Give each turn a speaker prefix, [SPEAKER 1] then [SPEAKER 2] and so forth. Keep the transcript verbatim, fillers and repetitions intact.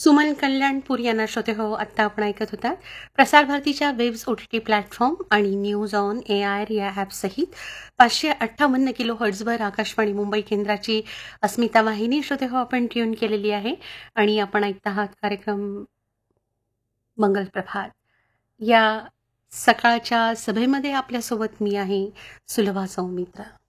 [SPEAKER 1] सुमन कल्याणपूर यांना श्रोते हो. आत्ता आपण ऐकत होता प्रसार भारतीच्या webs O T T platform आणि न्यूज ऑन ए आय या ॲपसहित पाचशे अठ्ठावन्न किलो हर्ट्झवर आकाशवाणी मुंबई केंद्राची अस्मिता वाहिनी श्रोते हो आपण ट्यून केलेली आहे आणि आपण ऐकत आहात कार्यक्रम मंगल प्रभात. या सकाळच्या सभेमध्ये आपल्यासोबत मी आहे सुलभा सौमित्र.